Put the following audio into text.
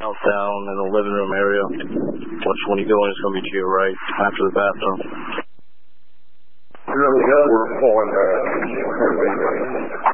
down in the living room area. Which when you go in, it's going to be to your right after the bathroom. We're falling back.